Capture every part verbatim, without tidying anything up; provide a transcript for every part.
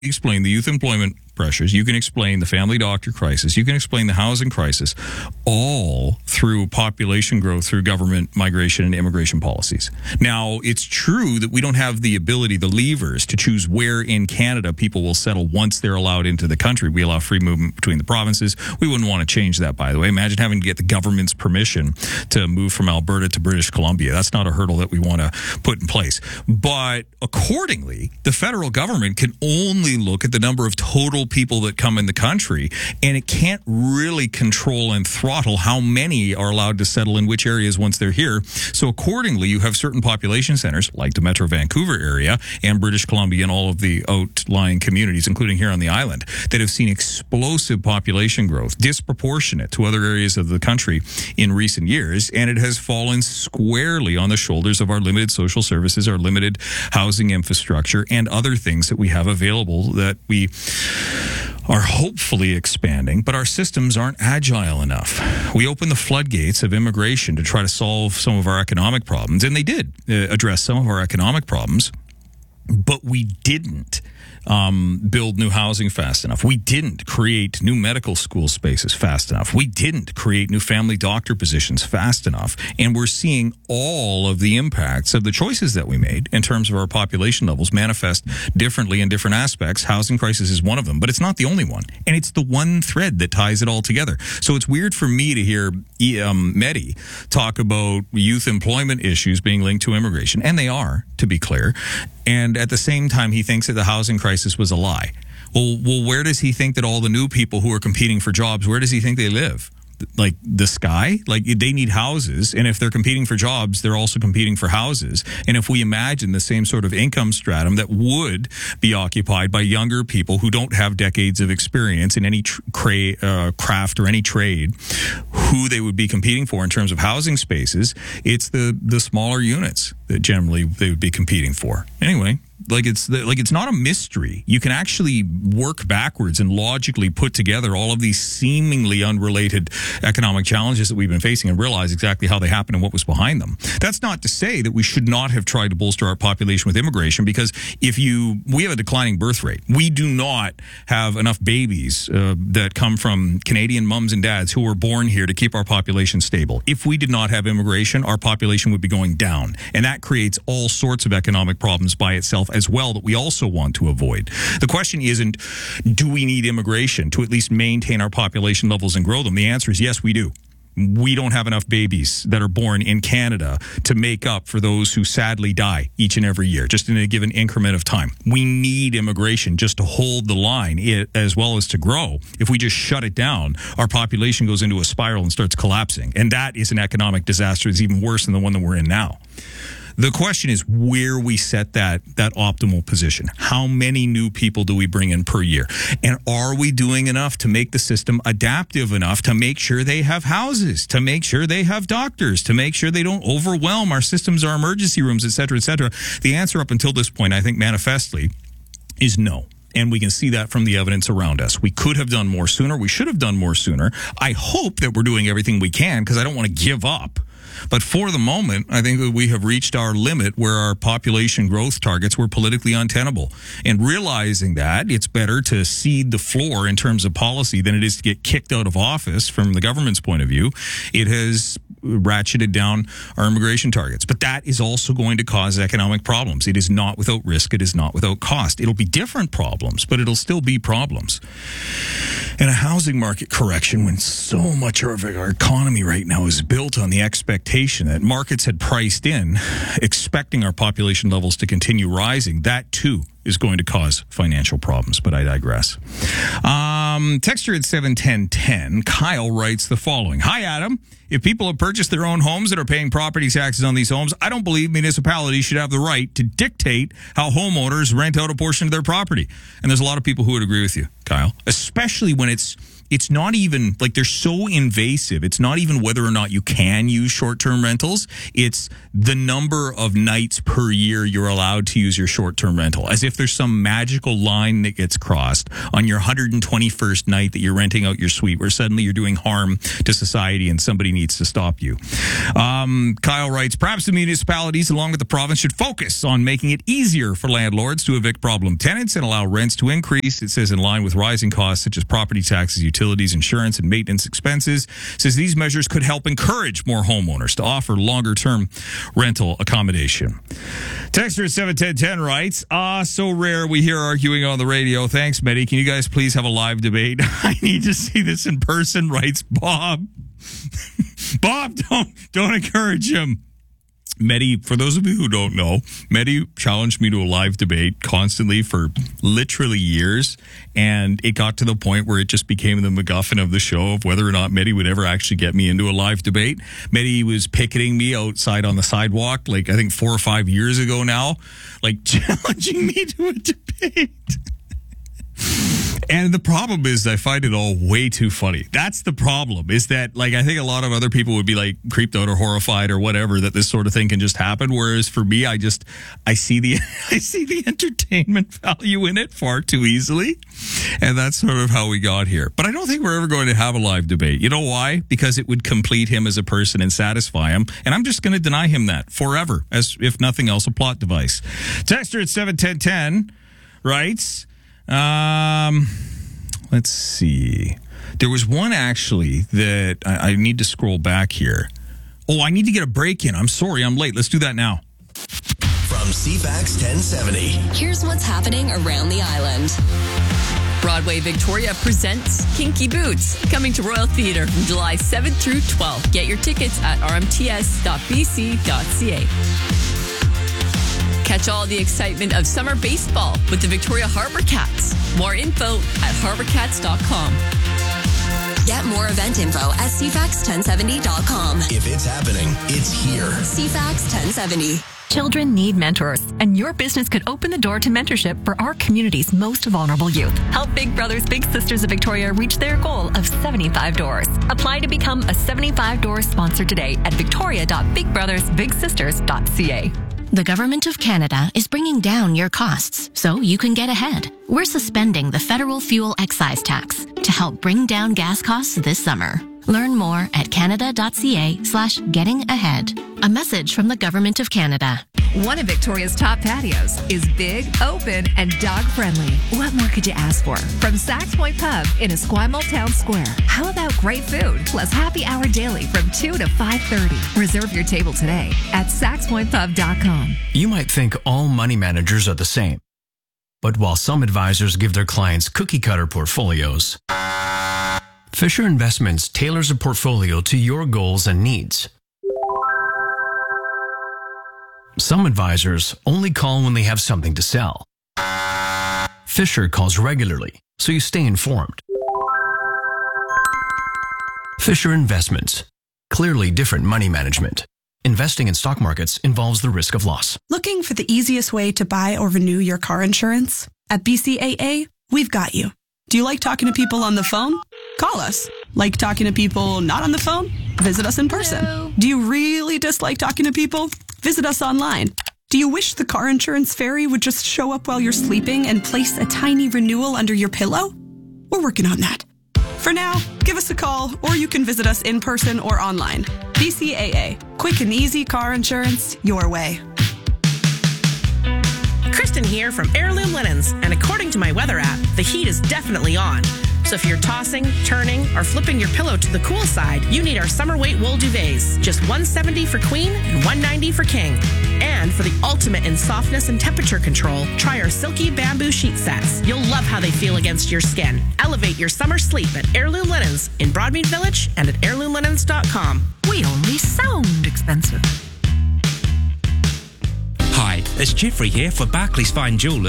explain the youth employment pressures, you can explain the family doctor crisis, you can explain the housing crisis, all through population growth, through government migration and immigration policies. Now, it's true that we don't have the ability, the levers, to choose where in Canada people will settle once they're allowed into the country. We allow free movement between the provinces. We wouldn't want to change that, by the way. Imagine having to get the government's permission to move from Alberta to British Columbia. That's not a hurdle that we want to put in place. But accordingly, the federal government can only look at the number of total people that come in the country, and it can't really control and throttle how many are allowed to settle in which areas once they're here. So accordingly, you have certain population centers like the Metro Vancouver area and British Columbia and all of the outlying communities, including here on the island, that have seen explosive population growth, disproportionate to other areas of the country in recent years, and it has fallen squarely on the shoulders of our limited social services, our limited housing infrastructure, and other things that we have available that we are hopefully expanding, but our systems aren't agile enough. We opened the floodgates of immigration to try to solve some of our economic problems, and they did uh, address some of our economic problems, but we didn't um, build new housing fast enough. We didn't create new medical school spaces fast enough. We didn't create new family doctor positions fast enough. And we're seeing all of the impacts of the choices that we made in terms of our population levels manifest differently in different aspects. Housing crisis is one of them, but it's not the only one. And it's the one thread that ties it all together. So it's weird for me to hear um, Mehdi talk about youth employment issues being linked to immigration. And they are, to be clear. And at the same time, he thinks that the housing crisis was a lie. Well, well, where does he think that all the new people who are competing for jobs, where does he think they live? Like the sky? Like they need houses. And if they're competing for jobs, they're also competing for houses. And if we imagine the same sort of income stratum that would be occupied by younger people who don't have decades of experience in any tr- cra- uh, craft or any trade, who they would be competing for in terms of housing spaces, it's the, the smaller units that generally they would be competing for. Anyway, like it's the, like it's not a mystery. You can actually work backwards and logically put together all of these seemingly unrelated economic challenges that we've been facing and realize exactly how they happened and what was behind them. That's not to say that we should not have tried to bolster our population with immigration, because if you we have a declining birth rate. We do not have enough babies uh, that come from Canadian mums and dads who were born here to keep our population stable. If we did not have immigration, our population would be going down, and that creates all sorts of economic problems by itself as well that we also want to avoid. The question isn't, do we need immigration to at least maintain our population levels and grow them? The answer is yes, we do. We don't have enough babies that are born in Canada to make up for those who sadly die each and every year, just in a given increment of time. We need immigration just to hold the line as well as to grow. If we just shut it down, our population goes into a spiral and starts collapsing. And that is an economic disaster that's even worse than the one that we're in now. The question is where we set that that optimal position. How many new people do we bring in per year? And are we doing enough to make the system adaptive enough to make sure they have houses, to make sure they have doctors, to make sure they don't overwhelm our systems, our emergency rooms, et cetera, et cetera? The answer up until this point, I think manifestly, is no. And we can see that from the evidence around us. We could have done more sooner. We should have done more sooner. I hope that we're doing everything we can, because I don't want to give up. But for the moment, I think that we have reached our limit where our population growth targets were politically untenable. And realizing that, it's better to cede the floor in terms of policy than it is to get kicked out of office from the government's point of view. It has ratcheted down our immigration targets. But that is also going to cause economic problems. It is not without risk. It is not without cost. It'll be different problems, but it'll still be problems. And a housing market correction, when so much of our economy right now is built on the expectation that markets had priced in, expecting our population levels to continue rising, that too is going to cause financial problems, but I digress. Um, texture at seven ten ten, Kyle writes the following. Hi, Adam. If people have purchased their own homes and are paying property taxes on these homes, I don't believe municipalities should have the right to dictate how homeowners rent out a portion of their property. And there's a lot of people who would agree with you, Kyle, especially when it's it's not even like they're so invasive. It's not even whether or not you can use short-term rentals. It's the number of nights per year you're allowed to use your short-term rental, as if there's some magical line that gets crossed on your one hundred twenty-first night that you're renting out your suite, where suddenly you're doing harm to society and somebody needs to stop you. Um, Kyle writes, perhaps the municipalities along with the province should focus on making it easier for landlords to evict problem tenants and allow rents to increase. It says in line with rising costs such as property taxes, utilities, insurance, and maintenance expenses. It says these measures could help encourage more homeowners to offer longer-term rental accommodation. Texter at seven ten ten writes, ah, so rare we hear arguing on the radio. Thanks, Medi. Can you guys please have a live debate? I need to see this in person, writes Bob. Bob, don't, don't encourage him. Medi, for those of you who don't know, Medi challenged me to a live debate constantly for literally years, and it got to the point where it just became the MacGuffin of the show of whether or not Medi would ever actually get me into a live debate. Medi was picketing me outside on the sidewalk, like I think four or five years ago now, like challenging me to a debate. And the problem is I find it all way too funny. That's the problem, is that, like, I think a lot of other people would be, like, creeped out or horrified or whatever that this sort of thing can just happen. Whereas for me, I just, I see the, I see the entertainment value in it far too easily. And that's sort of how we got here. But I don't think we're ever going to have a live debate. You know why? Because it would complete him as a person and satisfy him. And I'm just going to deny him that forever, as if nothing else, a plot device. Texter at seven ten ten writes, Um, let's see. There was one actually that I, I need to scroll back here. Oh, I need to get a break in. I'm sorry, I'm late. Let's do that now. From C FAX ten seventy. Here's what's happening around the island. Broadway Victoria presents Kinky Boots, coming to Royal Theatre from July seventh through twelfth. Get your tickets at r m t s dot b c dot c a. Catch all the excitement of summer baseball with the Victoria Harbour Cats. More info at harbour cats dot com. Get more event info at c fax ten seventy dot com. If it's happening, it's here. C FAX ten seventy. Children need mentors, and your business could open the door to mentorship for our community's most vulnerable youth. Help Big Brothers Big Sisters of Victoria reach their goal of seventy-five doors. Apply to become a seventy-five door sponsor today at victoria dot big brothers big sisters dot c a. The Government of Canada is bringing down your costs so you can get ahead. We're suspending the federal fuel excise tax to help bring down gas costs this summer. Learn more at canada dot c a slash getting ahead. A message from the Government of Canada. One of Victoria's top patios is big, open, and dog-friendly. What more could you ask for? From Sax Point Pub in Esquimalt Town Square. How about great food plus happy hour daily from two to five thirty? Reserve your table today at sax point pub dot com. You might think all money managers are the same. But while some advisors give their clients cookie-cutter portfolios, Fisher Investments tailors a portfolio to your goals and needs. Some advisors only call when they have something to sell. Fisher calls regularly, so you stay informed. Fisher Investments. Clearly different money management. Investing in stock markets involves the risk of loss. Looking for the easiest way to buy or renew your car insurance? At B C A A, we've got you. Do you like talking to people on the phone? Call us. Like talking to people not on the phone? Visit us in person. Hello. Do you really dislike talking to people? Visit us online. Do you wish the car insurance fairy would just show up while you're sleeping and place a tiny renewal under your pillow? We're working on that. For now, give us a call, or you can visit us in person or online. B C A A. Quick and easy car insurance your way. Kristen here from Heirloom Linens, and according to my weather app, the heat is definitely on. So if you're tossing, turning, or flipping your pillow to the cool side, you need our summer weight wool duvets. Just one hundred seventy dollars for queen and one hundred ninety dollars for king. And for the ultimate in softness and temperature control, try our silky bamboo sheet sets. You'll love how they feel against your skin. Elevate your summer sleep at Heirloom Linens in Broadmead Village and at heirloom linens dot com. We only sound expensive. Hi, it's Jeffrey here for Barclays Fine Jewellers.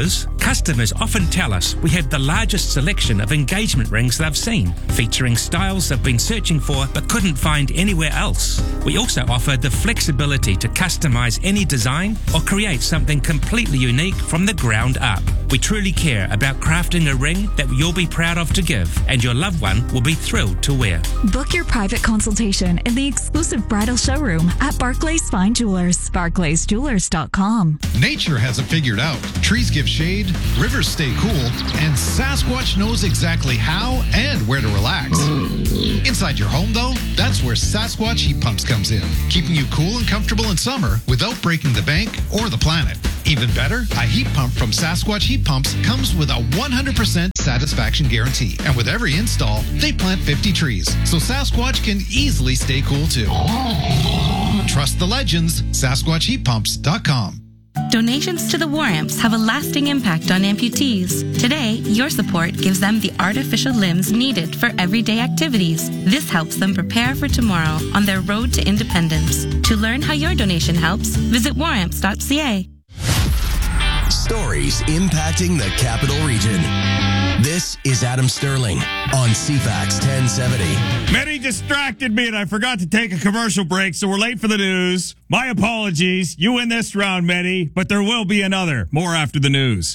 Customers often tell us we have the largest selection of engagement rings they've seen, featuring styles they've been searching for but couldn't find anywhere else. We also offer the flexibility to customize any design or create something completely unique from the ground up. We truly care about crafting a ring that you'll be proud of to give, and your loved one will be thrilled to wear. Book your private consultation in the exclusive bridal showroom at Barclays Fine Jewelers. barclays jewelers dot com. Nature has it figured out. Trees give shade, rivers stay cool, and Sasquatch knows exactly how and where to relax. Inside your home, though, that's where Sasquatch Heat Pumps comes in, keeping you cool and comfortable in summer without breaking the bank or the planet. Even better, a heat pump from Sasquatch Heat Pumps comes with a one hundred percent satisfaction guarantee. And with every install, they plant fifty trees, so Sasquatch can easily stay cool too. Trust the legends, Sasquatch Heat Pumps dot com. Donations to the War Amps have a lasting impact on amputees. Today, your support gives them the artificial limbs needed for everyday activities. This helps them prepare for tomorrow on their road to independence. To learn how your donation helps, visit war amps dot c a. Stories impacting the capital region. This is Adam Sterling on C FAX ten seventy. Many distracted me and I forgot to take a commercial break, so we're late for the news. My apologies. You win this round, Medi, but there will be another. More after the news.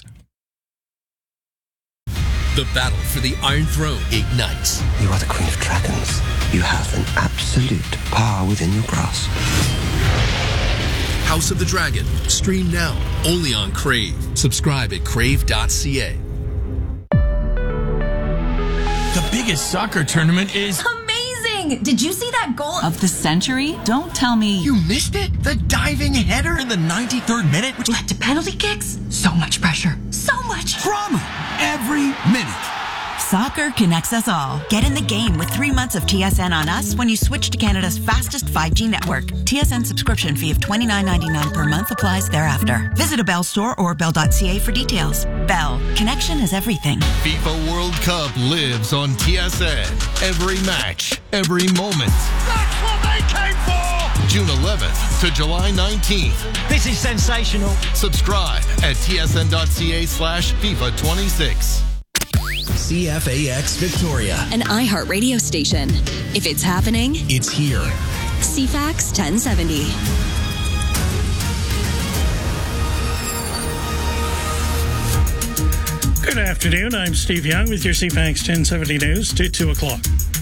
The battle for the Iron Throne ignites. You are the Queen of Dragons. You have an absolute power within your grasp. House of the Dragon. Stream now, only on Crave. Subscribe at crave dot c a. The biggest soccer tournament is amazing! Did you see that goal of the century? Don't tell me you missed it? The diving header in the ninety-third minute, which led to penalty kicks? So much pressure. So much drama every minute. Soccer connects us all. Get in the game with three months of T S N on us when you switch to Canada's fastest five G network. T S N subscription fee of twenty-nine ninety-nine per month applies thereafter. Visit a Bell store or bell dot c a for details. Bell. Connection is everything. FIFA World Cup lives on T S N. Every match, every moment. That's what they came for! June eleventh to July nineteenth. This is sensational. Subscribe at t s n dot c a slash FIFA twenty-six. C F A X Victoria, an iHeart radio station. If it's happening, it's here. C FAX ten seventy. Good afternoon. I'm Steve Young with your C FAX ten seventy news to two o'clock.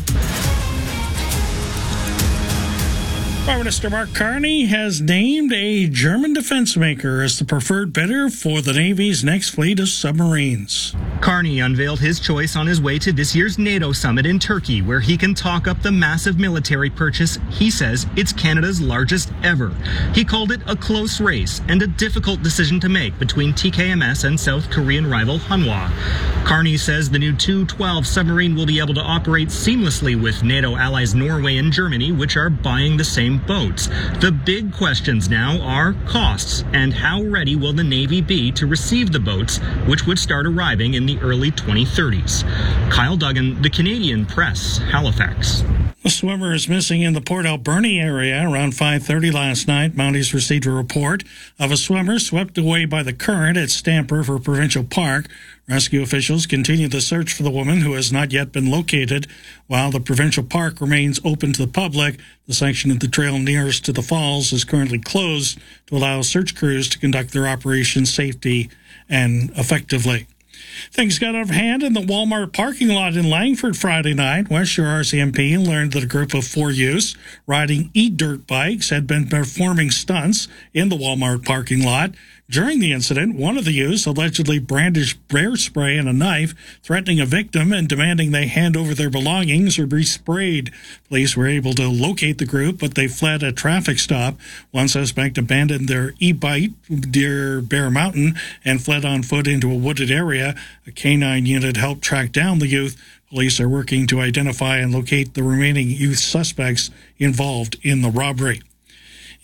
Prime Minister Mark Carney has named a German defense maker as the preferred bidder for the Navy's next fleet of submarines. Carney unveiled his choice on his way to this year's NATO summit in Turkey, where he can talk up the massive military purchase. He says it's Canada's largest ever. He called it a close race and a difficult decision to make between T K M S and South Korean rival Hanwha. Carney says the new two twelve submarine will be able to operate seamlessly with NATO allies Norway and Germany, which are buying the same boats. The big questions now are costs and how ready will the Navy be to receive the boats, which would start arriving in the early twenty thirties. Kyle Duggan, The Canadian Press, Halifax. A swimmer is missing in the Port Alberni area around five thirty last night. Mounties received a report of a swimmer swept away by the current at Stamp River Provincial Park. Rescue officials continue the search for the woman, who has not yet been located. While the provincial park remains open to the public, the section of the trail nearest to the falls is currently closed to allow search crews to conduct their operations safely and effectively. Things got out of hand in the Walmart parking lot in Langford Friday night. West Shore R C M P learned that a group of four youths riding e-dirt bikes had been performing stunts in the Walmart parking lot. During the incident, one of the youths allegedly brandished bear spray and a knife, threatening a victim and demanding they hand over their belongings or be sprayed. Police were able to locate the group, but they fled a traffic stop. One suspect abandoned their e-bike near Bear Mountain and fled on foot into a wooded area. A canine unit helped track down the youth. Police are working to identify and locate the remaining youth suspects involved in the robbery.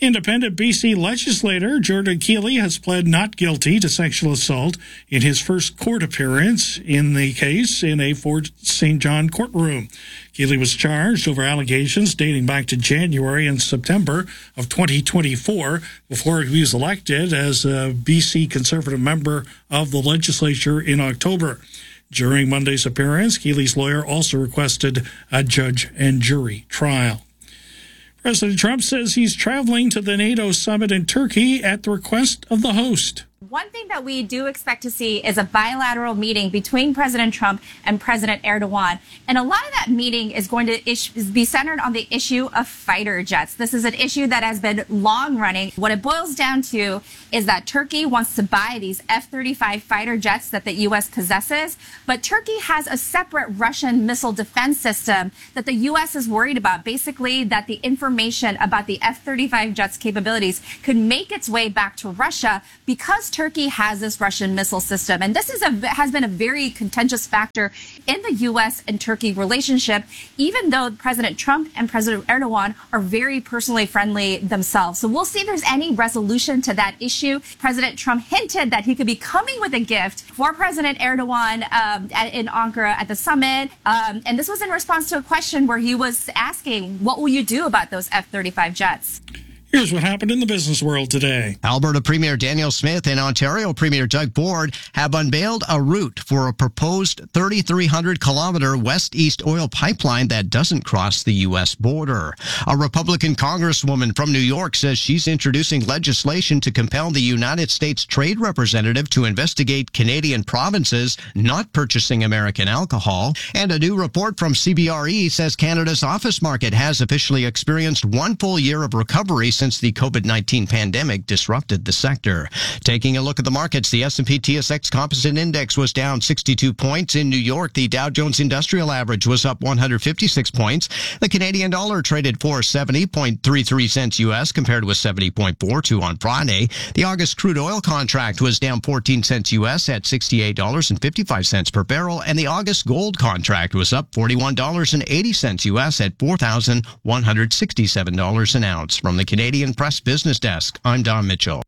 Independent B C legislator Jordan Keeley has pled not guilty to sexual assault in his first court appearance in the case in a Fort Saint John courtroom. Keeley was charged over allegations dating back to January and September of twenty twenty-four before he was elected as a B C Conservative member of the legislature in October. During Monday's appearance, Keeley's lawyer also requested a judge and jury trial. President Trump says he's traveling to the NATO summit in Turkey at the request of the host. One thing that we do expect to see is a bilateral meeting between President Trump and President Erdogan. And a lot of that meeting is going to ish- be centered on the issue of fighter jets. This is an issue that has been long running. What it boils down to is that Turkey wants to buy these F thirty-five fighter jets that the U S possesses. But Turkey has a separate Russian missile defense system that the U S is worried about. Basically, that the information about the F thirty-five jets capabilities could make its way back to Russia because Turkey has this Russian missile system. And this is a, has been a very contentious factor in the U S and Turkey relationship, even though President Trump and President Erdogan are very personally friendly themselves. So we'll see if there's any resolution to that issue. President Trump hinted that he could be coming with a gift for President Erdogan um, at, in Ankara at the summit. Um, and this was in response to a question where he was asking, what will you do about those F thirty-five jets? Here's what happened in the business world today. Alberta Premier Daniel Smith and Ontario Premier Doug Ford have unveiled a route for a proposed thirty-three hundred kilometer west-east oil pipeline that doesn't cross the U S border. A Republican congresswoman from New York says she's introducing legislation to compel the United States Trade Representative to investigate Canadian provinces not purchasing American alcohol. And a new report from C B R E says Canada's office market has officially experienced one full year of recovery since the COVID nineteen pandemic disrupted the sector. Taking a look at the markets, the S and P T S X Composite Index was down sixty-two points. In New York, the Dow Jones Industrial Average was up one hundred fifty-six points. The Canadian dollar traded for seventy point three three cents U S compared with seventy point four two on Friday. The August crude oil contract was down fourteen cents U S at sixty-eight dollars and fifty-five cents per barrel, and the August gold contract was up forty-one dollars and eighty cents U S at four thousand one hundred sixty-seven dollars an ounce. From the Canadian Press Business Desk, I'm Don Mitchell.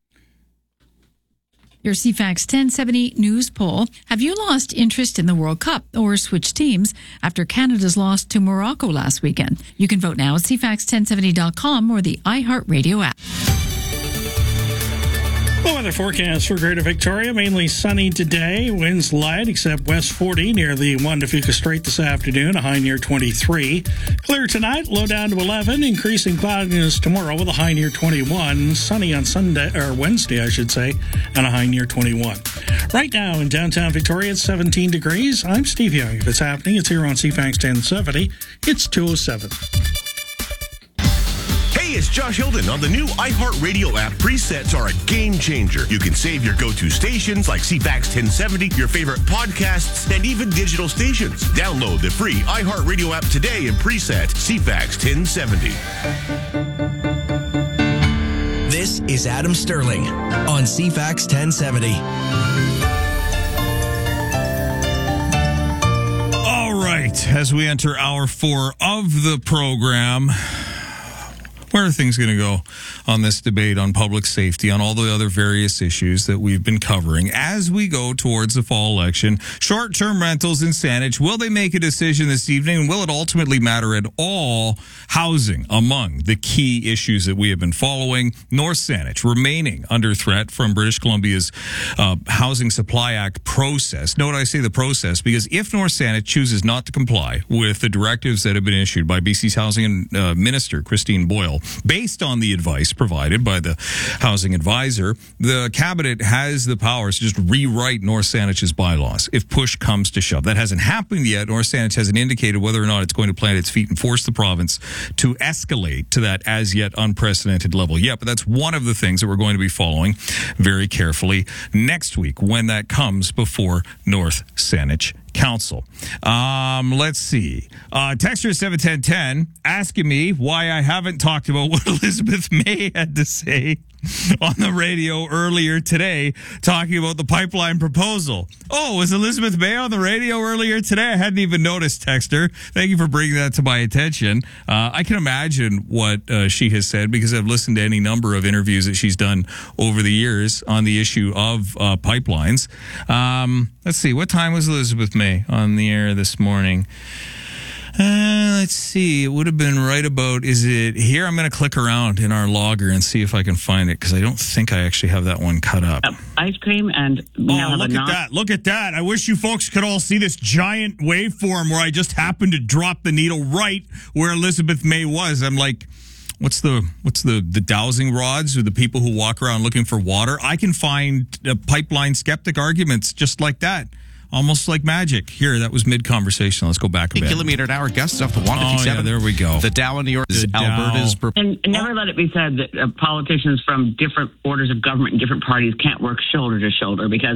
Your C FAX ten seventy news poll. Have you lost interest in the World Cup or switched teams after Canada's loss to Morocco last weekend? You can vote now at C FAX ten seventy dot com or the iHeartRadio app. The weather forecast for Greater Victoria, mainly sunny today. Winds light, except west forty near the Juan de Fuca Strait this afternoon, a high near twenty-three. Clear tonight, low down to eleven. Increasing cloudiness tomorrow with a high near twenty-one. Sunny on Sunday, or Wednesday, I should say, and a high near twenty-one. Right now in downtown Victoria, it's seventeen degrees. I'm Steve Young. If it's happening, it's here on C FAX ten seventy. It's two oh seven. Hey, it's Josh Hilden. On the new iHeartRadio app, presets are a game changer. You can save your go-to stations like C FAX ten seventy, your favorite podcasts, and even digital stations. Download the free iHeartRadio app today and preset C FAX ten seventy. This is Adam Sterling on C FAX ten seventy. All right, as we enter hour four of the program, where are things going to go on this debate on public safety, on all the other various issues that we've been covering as we go towards the fall election? Short-term rentals in Saanich, will they make a decision this evening? And will it ultimately matter at all? Housing among the key issues that we have been following. North Saanich remaining under threat from British Columbia's uh, Housing Supply Act process. Note I say the process because if North Saanich chooses not to comply with the directives that have been issued by B C's Housing uh, Minister, Christine Boyle, based on the advice provided by the housing advisor, the cabinet has the powers to just rewrite North Saanich's bylaws if push comes to shove. That hasn't happened yet. North Saanich hasn't indicated whether or not it's going to plant its feet and force the province to escalate to that as yet unprecedented level yet. But that's one of the things that we're going to be following very carefully next week when that comes before North Saanich Council. Um, let's see. Uh, Texter seven ten ten asking me why I haven't talked about what Elizabeth May had to say on the radio earlier today talking about the pipeline proposal. Oh, was Elizabeth May on the radio earlier today? I hadn't even noticed, Texter. Thank you for bringing that to my attention. Uh, I can imagine what uh, she has said because I've listened to any number of interviews that she's done over the years on the issue of uh, pipelines. Um, let's see. What time was Elizabeth May on the air this morning? Uh, let's see. It would have been right about, is it here? I'm going to click around in our logger and see if I can find it because I don't think I actually have that one cut up. Uh, ice cream and... Oh, look at that. Look at that. I wish you folks could all see this giant waveform where I just happened to drop the needle right where Elizabeth May was. I'm like... What's the what's the, the dowsing rods or the people who walk around looking for water? I can find uh, pipeline skeptic arguments just like that. Almost like magic. Here, that was mid-conversation. Let's go back a bit. Kilometer an hour gusts up to one fifty-seven. Oh, yeah, there we go. The Dow in New York is Alberta's... And never let it be said that uh, politicians from different orders of government and different parties can't work shoulder to shoulder because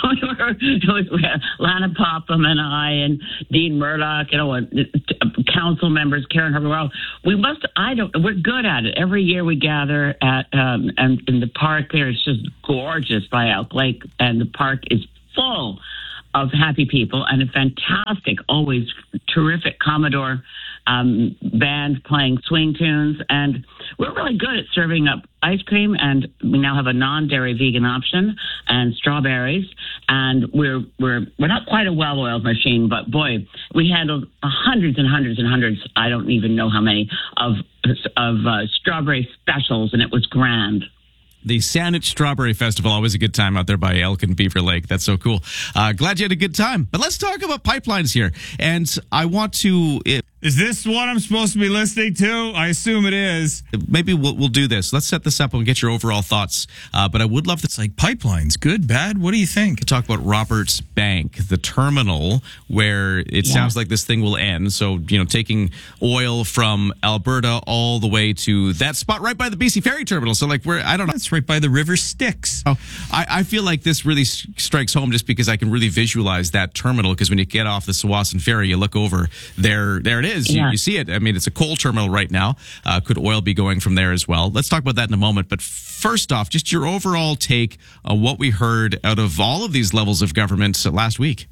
we had Lana Popham and I and Dean Murdoch, you know, uh, council members, Karen Herbert. We must, I don't, we're good at it. Every year we gather at, um, and in the park there, it's just gorgeous by Elk Lake, and the park is full of happy people and a fantastic, always terrific Commodore um, band playing swing tunes. And we're really good at serving up ice cream, and we now have a non-dairy vegan option and strawberries. And we're we're we're not quite a well-oiled machine, but boy, we handled hundreds and hundreds and hundreds, I don't even know how many, of of uh, strawberry specials, and it was grand. The Saanich Strawberry Festival, always a good time out there by Elk and Beaver Lake. That's so cool. Uh, glad you had a good time. But let's talk about pipelines here. And I want to... It, is this what I'm supposed to be listening to? I assume it is. Maybe we'll, we'll do this. Let's set this up and get your overall thoughts. Uh, but I would love to... It's like pipelines. Good, bad? What do you think? To talk about Roberts Bank, the terminal where it yeah. sounds like this thing will end. So, you know, taking oil from Alberta all the way to that spot right by the B C Ferry terminal. So, like, we're... I don't know. That's right by the River Styx. Oh, I, I feel like this really s- strikes home just because I can really visualize that terminal, because when you get off the Tsawwassen Ferry, you look over, there there it is. Yeah. You, you see it. I mean, it's a coal terminal right now. Uh, could oil be going from there as well? Let's talk about that in a moment. But first off, just your overall take on what we heard out of all of these levels of government last week.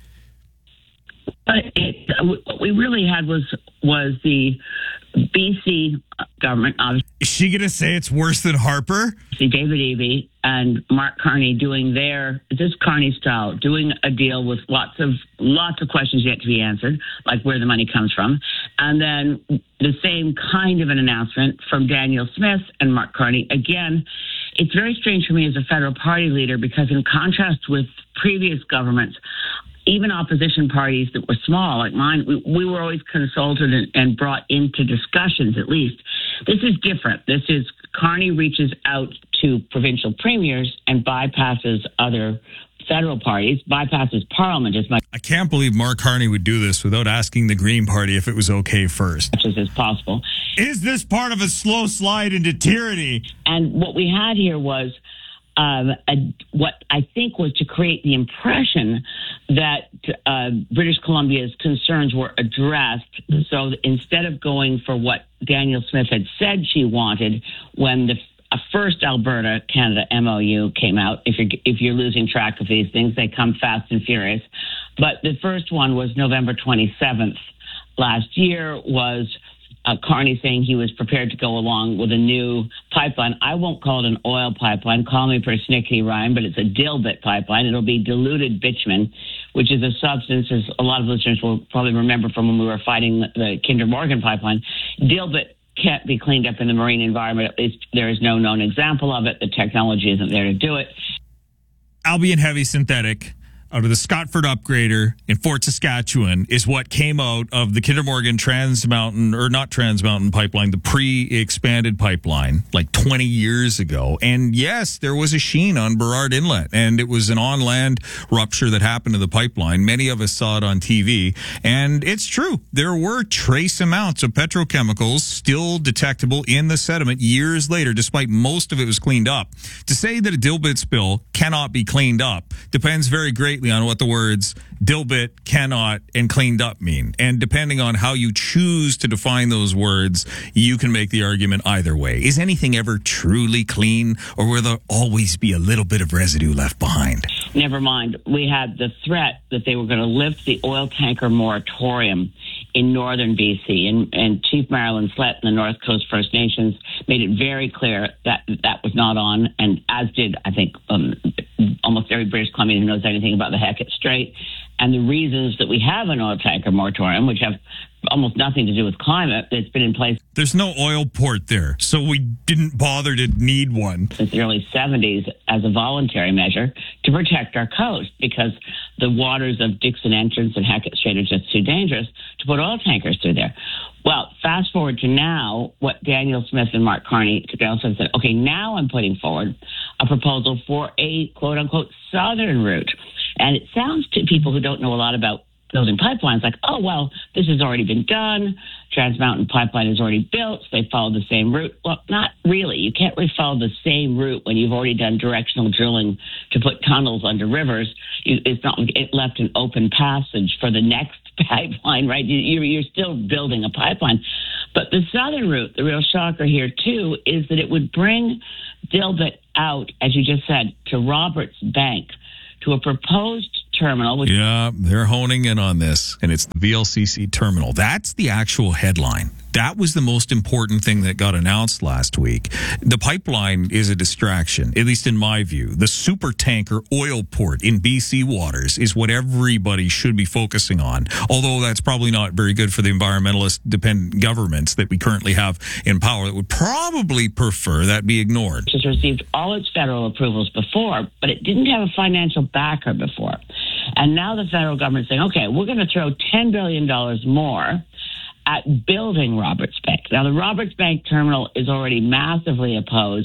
Uh, it, uh, what we really had was was the B C government. Obviously. Is she going to say it's worse than Harper? See David Eby and Mark Carney doing their, just Carney style, doing a deal with lots of lots of questions yet to be answered, like where the money comes from. And then the same kind of an announcement from Daniel Smith and Mark Carney. Again, it's very strange for me as a federal party leader because in contrast with previous governments, even opposition parties that were small, like mine, we, we were always consulted and, and brought into discussions, at least. This is different. This is Carney reaches out to provincial premiers and bypasses other federal parties, bypasses Parliament as much I can't believe Mark Carney would do this without asking the Green Party if it was okay first. As is possible. Is this part of a slow slide into tyranny? And what we had here was Um, a, what I think was to create the impression that uh, British Columbia's concerns were addressed. So instead of going for what Daniel Smith had said she wanted when the uh, first Alberta-Canada M O U came out, if you're, if you're losing track of these things, they come fast and furious. But the first one was November twenty-seventh last year, was Uh, Carney saying he was prepared to go along with a new pipeline. I won't call it an oil pipeline. Call me persnickety, Ryan, but it's a dilbit pipeline. It'll be diluted bitumen, which is a substance, as a lot of listeners will probably remember from when we were fighting the Kinder Morgan pipeline. Dilbit can't be cleaned up in the marine environment. At least there is no known example of it. The technology isn't there to do it. Albion Heavy Synthetic out of the Scotford Upgrader in Fort Saskatchewan is what came out of the Kinder Morgan Trans Mountain, or not Trans Mountain pipeline, the pre-expanded pipeline, like twenty years ago. And yes, there was a sheen on Burrard Inlet, and it was an on-land rupture that happened to the pipeline. Many of us saw it on T V, and it's true. There were trace amounts of petrochemicals still detectable in the sediment years later, despite most of it was cleaned up. To say that a dilbit spill cannot be cleaned up depends very greatly lightly on what the words dilbit, cannot, and cleaned up mean. And depending on how you choose to define those words, you can make the argument either way. Is anything ever truly clean, or will there always be a little bit of residue left behind? Never mind. We had the threat that they were going to lift the oil tanker moratorium in northern B C, and, and Chief Marilyn Slett and the North Coast First Nations made it very clear that that was not on, and as did, I think, um, almost every British Columbian who knows anything about the Hecate Strait. And the reasons that we have an oil tanker moratorium, which have almost nothing to do with climate, it's been in place. There's no oil port there, so we didn't bother to need one. Since the early seventies as a voluntary measure to protect our coast, because the waters of Dixon Entrance and Hecate Strait are just too dangerous to put oil tankers through there. Well, fast forward to now, what Daniel Smith and Mark Carney also said, okay, now I'm putting forward a proposal for a quote-unquote southern route. And it sounds to people who don't know a lot about building pipelines like, oh, well, this has already been done. Trans Mountain Pipeline is already built. So they follow the same route. Well, not really. You can't really follow the same route when you've already done directional drilling to put tunnels under rivers. It's not it left an open passage for the next pipeline, right? You're still building a pipeline. But the southern route, the real shocker here, too, is that it would bring dilbit out, as you just said, to Roberts Bank, to a proposed terminal. Which yeah, they're honing in on this, and it's the V L C C terminal. That's the actual headline. That was the most important thing that got announced last week. The pipeline is a distraction, at least in my view. The super tanker oil port in B C waters is what everybody should be focusing on, although that's probably not very good for the environmentalist-dependent governments that we currently have in power that would probably prefer that be ignored. It has received all its federal approvals before, but it didn't have a financial backer before. And now the federal government's saying, okay, we're going to throw ten billion dollars more at building Roberts Bank. Now, the Roberts Bank terminal is already massively opposed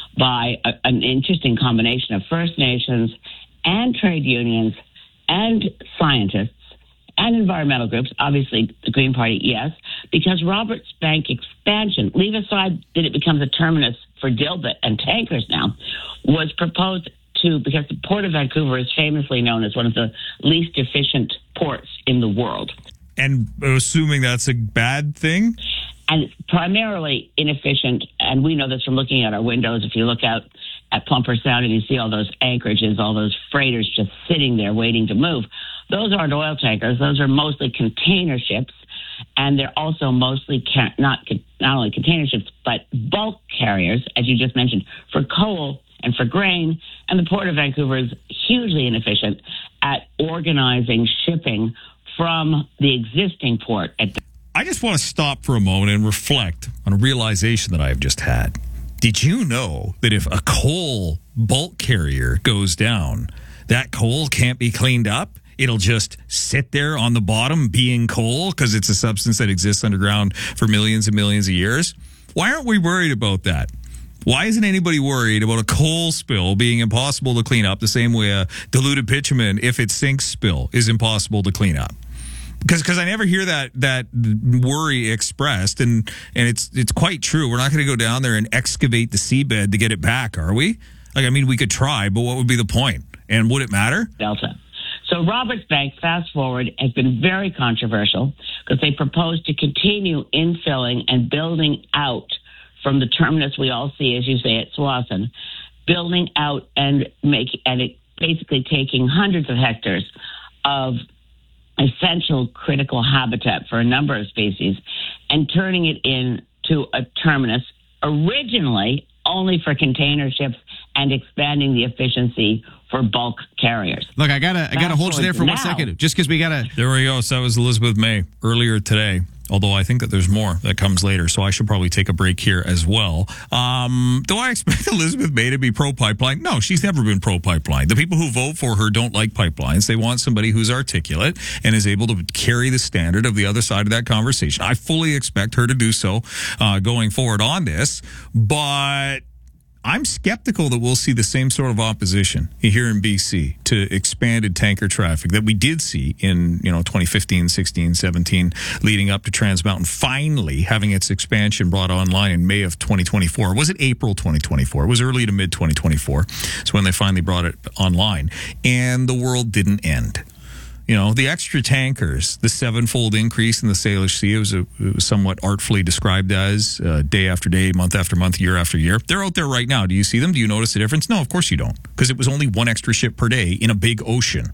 by a, an interesting combination of First Nations and trade unions and scientists and environmental groups, obviously the Green Party, yes, because Roberts Bank expansion, leave aside that it becomes a terminus for dilbit and tankers now, was proposed to, because the Port of Vancouver is famously known as one of the least efficient ports in the world. And assuming that's a bad thing? And it's primarily inefficient, and we know this from looking at our windows. If you look out at Plumper Sound and you see all those anchorages, all those freighters just sitting there waiting to move, those aren't oil tankers. Those are mostly container ships, and they're also mostly ca- not not only container ships, but bulk carriers, as you just mentioned, for coal and for grain. And the Port of Vancouver is hugely inefficient at organizing shipping from the existing port. At the- I just want to stop for a moment and reflect on a realization that I have just had. Did you know that if a coal bulk carrier goes down, that coal can't be cleaned up? It'll just sit there on the bottom being coal because it's a substance that exists underground for millions and millions of years? Why aren't we worried about that? Why isn't anybody worried about a coal spill being impossible to clean up the same way a diluted bitumen, if it sinks, spill is impossible to clean up? Because because I never hear that that worry expressed, and, and it's it's quite true. We're not going to go down there and excavate the seabed to get it back, are we? Like, I mean, we could try, but what would be the point? And would it matter? Delta. So Roberts Bank, fast forward, has been very controversial because they proposed to continue infilling and building out from the terminus we all see, as you say, at Tsawwassen, building out and make and it basically taking hundreds of hectares of essential critical habitat for a number of species and turning it into a terminus originally only for container ships and expanding the efficiency for bulk carriers. Look, I gotta, I gotta hold you there for one second, just because we gotta. There we go. So that was Elizabeth May earlier today. Although I think that there's more that comes later, so I should probably take a break here as well. Um, do I expect Elizabeth May to be pro-pipeline? No, she's never been pro-pipeline. The people who vote for her don't like pipelines. They want somebody who's articulate and is able to carry the standard of the other side of that conversation. I fully expect her to do so uh, going forward on this, but I'm skeptical that we'll see the same sort of opposition here in B C to expanded tanker traffic that we did see in, you know, twenty fifteen, sixteen, seventeen, leading up to Trans Mountain finally having its expansion brought online in May of twenty twenty-four. Was it April twenty twenty-four? It was early to mid twenty twenty-four. It's when they finally brought it online. And the world didn't end. You know, the extra tankers, the sevenfold increase in the Salish Sea, it was, a, it was somewhat artfully described as uh, day after day, month after month, year after year. They're out there right now. Do you see them? Do you notice the difference? No, of course you don't, because it was only one extra ship per day in a big ocean.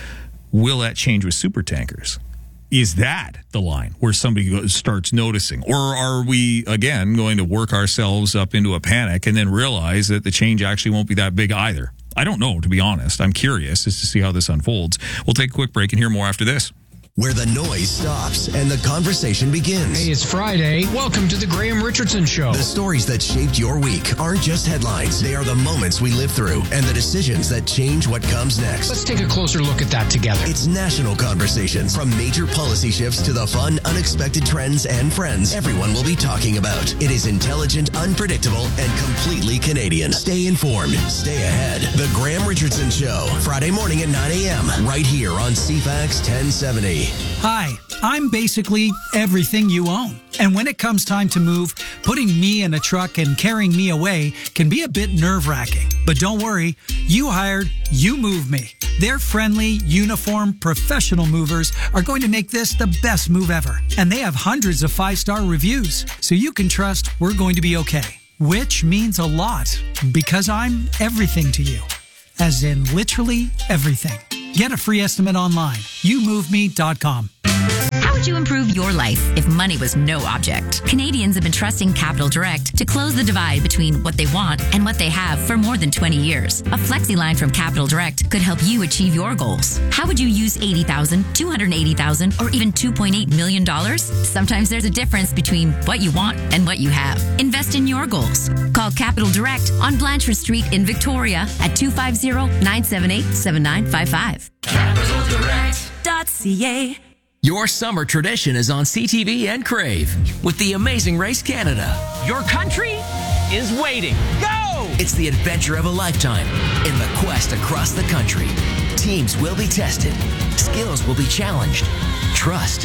Will that change with super tankers? Is that the line where somebody starts noticing? Or are we, again, going to work ourselves up into a panic and then realize that the change actually won't be that big either? I don't know, to be honest. I'm curious as to see how this unfolds. We'll take a quick break and hear more after this. Where the noise stops and the conversation begins. Hey, it's Friday. Welcome to the Graham Richardson Show. The stories that shaped your week aren't just headlines. They are the moments we live through and the decisions that change what comes next. Let's take a closer look at that together. It's national conversations. From major policy shifts to the fun, unexpected trends and friends everyone will be talking about. It is intelligent, unpredictable, and completely Canadian. Stay informed. Stay ahead. The Graham Richardson Show. Friday morning at nine a.m. right here on C FAX ten seventy. Hi, I'm basically everything you own. And when it comes time to move, putting me in a truck and carrying me away can be a bit nerve-wracking. But don't worry, You Hired, You Move Me. Their friendly, uniform, professional movers are going to make this the best move ever. And they have hundreds of five-star reviews, so you can trust we're going to be okay. Which means a lot, because I'm everything to you. As in literally everything. Get a free estimate online. you move me dot com. How would you improve your life if money was no object? Canadians have been trusting Capital Direct to close the divide between what they want and what they have for more than twenty years. A flexi line from Capital Direct could help you achieve your goals. How would you use eighty thousand dollars, two hundred eighty thousand dollars, or even two point eight million dollars? Sometimes there's a difference between what you want and what you have. Invest in your goals. Call Capital Direct on Blanchard Street in Victoria at two five zero, nine seven eight, seven nine five five. capital direct dot c a. Your summer tradition is on C T V and Crave with the Amazing Race Canada. Your country is waiting. Go! It's the adventure of a lifetime in the quest across the country. Teams will be tested. Skills will be challenged. Trust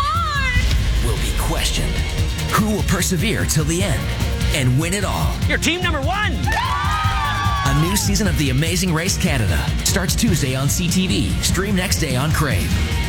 what? will be questioned. Who will persevere till the end and win it all? You're team number one! A new season of The Amazing Race Canada starts Tuesday on C T V. Stream next day on Crave.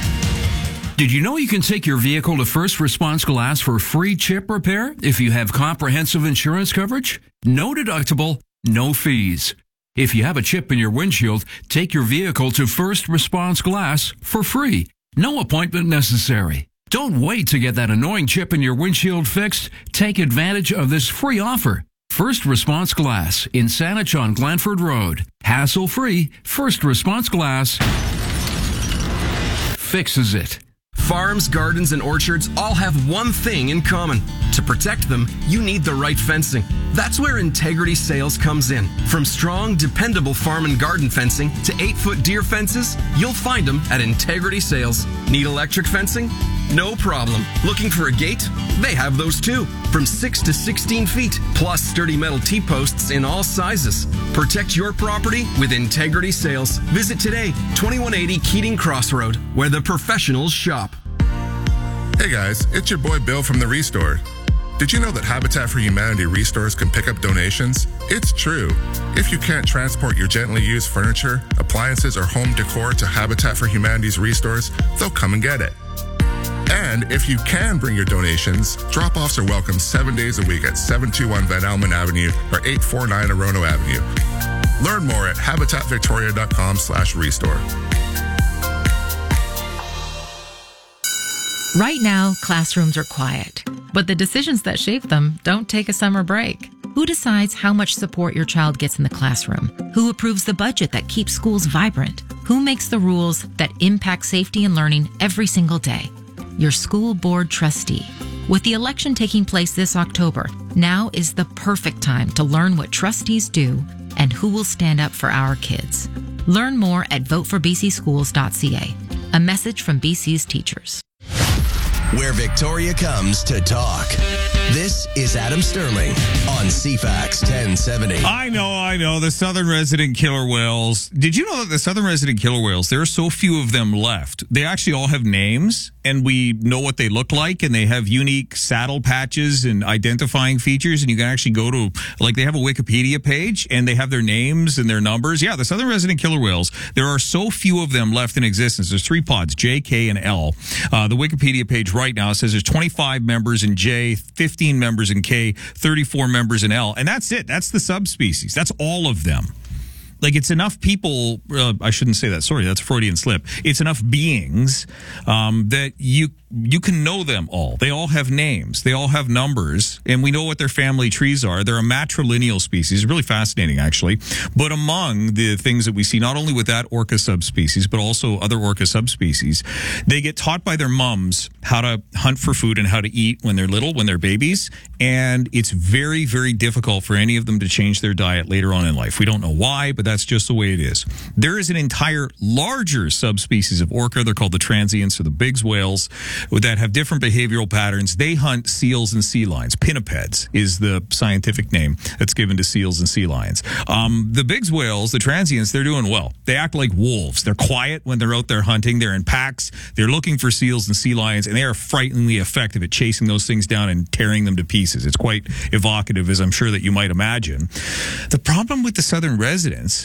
Did you know you can take your vehicle to First Response Glass for free chip repair if you have comprehensive insurance coverage? No deductible, no fees. If you have a chip in your windshield, take your vehicle to First Response Glass for free. No appointment necessary. Don't wait to get that annoying chip in your windshield fixed. Take advantage of this free offer. First Response Glass in Saanich on Glanford Road. Hassle-free, First Response Glass fixes it. Farms, gardens, and orchards all have one thing in common. To protect them, you need the right fencing. That's where Integrity Sales comes in. From strong, dependable farm and garden fencing to eight-foot deer fences, you'll find them at Integrity Sales. Need electric fencing? No problem. Looking for a gate? They have those too. From six to sixteen feet, plus sturdy metal T-posts in all sizes. Protect your property with Integrity Sales. Visit today, twenty-one eighty Keating Crossroad, where the professionals shop. Hey guys, it's your boy Bill from The Restore. Did you know that Habitat for Humanity restores can pick up donations? It's true. If you can't transport your gently used furniture, appliances, or home decor to Habitat for Humanity's restores, they'll come and get it. And if you can bring your donations, drop-offs are welcome seven days a week at seven two one Van Almen Avenue or eight four nine Orono Avenue. Learn more at habitat victoria dot com slash restore. Right now, classrooms are quiet, but the decisions that shape them don't take a summer break. Who decides how much support your child gets in the classroom? Who approves the budget that keeps schools vibrant? Who makes the rules that impact safety and learning every single day? Your school board trustee. With the election taking place this October, now is the perfect time to learn what trustees do and who will stand up for our kids. Learn more at vote for b c schools dot c a. A message from B C's teachers. where Victoria comes to talk. This is Adam Sterling on C FAX ten seventy. I know, I know. The southern resident killer whales. Did you know that the southern resident killer whales, there are so few of them left? They actually all have names, and we know what they look like, and they have unique saddle patches and identifying features, and you can actually go to, like, they have a Wikipedia page, and they have their names and their numbers. Yeah, the southern resident killer whales, there are so few of them left in existence. There's three pods, J, K, and L. Uh, the Wikipedia page right now says there's twenty-five members in J, fifteen members in K, thirty-four members in L, and that's it. That's the subspecies. That's all of them. Like, it's enough people, uh, I shouldn't say that, sorry, that's a Freudian slip. It's enough beings um, that you you can know them all. They all have names. They all have numbers, and we know what their family trees are. They're a matrilineal species. Really fascinating, actually. But among the things that we see, not only with that orca subspecies, but also other orca subspecies, they get taught by their mums how to hunt for food and how to eat when they're little, when they're babies, and it's very, very difficult for any of them to change their diet later on in life. We don't know why, but that's just the way it is. There is an entire larger subspecies of orca. They're called the transients, or the Biggs whales, that have different behavioral patterns. They hunt seals and sea lions. Pinnipeds is the scientific name that's given to seals and sea lions. Um, the Biggs whales, the transients, they're doing well. They act like wolves. They're quiet when they're out there hunting. They're in packs. They're looking for seals and sea lions, and they are frighteningly effective at chasing those things down and tearing them to pieces. It's quite evocative, as I'm sure that you might imagine. The problem with the southern residents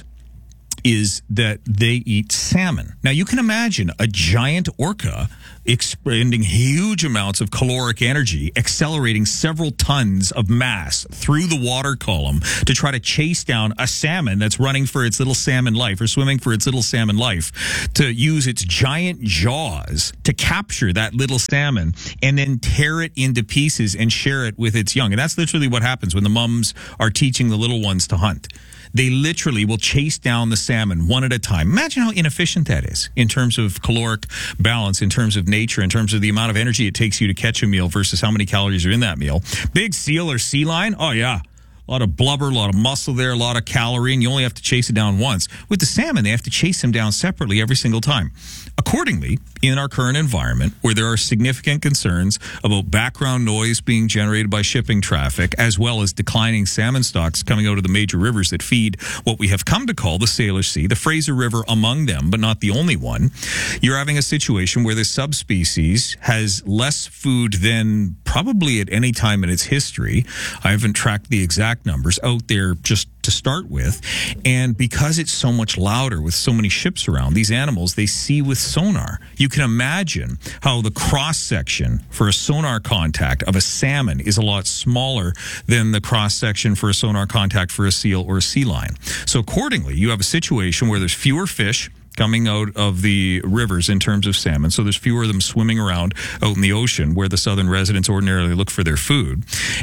is that they eat salmon. Now, you can imagine a giant orca expending huge amounts of caloric energy, accelerating several tons of mass through the water column to try to chase down a salmon that's running for its little salmon life, or swimming for its little salmon life, to use its giant jaws to capture that little salmon and then tear it into pieces and share it with its young. And that's literally what happens when the mums are teaching the little ones to hunt. They literally will chase down the salmon one at a time. Imagine how inefficient that is in terms of caloric balance, in terms of nature, in terms of the amount of energy it takes you to catch a meal versus how many calories are in that meal. Big seal or sea lion, oh yeah. A lot of blubber, a lot of muscle there, a lot of calorie, and you only have to chase it down once. With the salmon, they have to chase them down separately every single time. Accordingly, in our current environment, where there are significant concerns about background noise being generated by shipping traffic, as well as declining salmon stocks coming out of the major rivers that feed what we have come to call the Salish Sea, the Fraser River among them, but not the only one, you're having a situation where this subspecies has less food than probably at any time in its history. I haven't tracked the exact numbers out there just to start with, and because it's so much louder with so many ships around, these animals, they see with sonar. You can imagine how the cross section for a sonar contact of a salmon is a lot smaller than the cross section for a sonar contact for a seal or a sea lion. So accordingly, you have a situation where there's fewer fish coming out of the rivers in terms of salmon. So there's fewer of them swimming around out in the ocean where the southern residents ordinarily look for their food.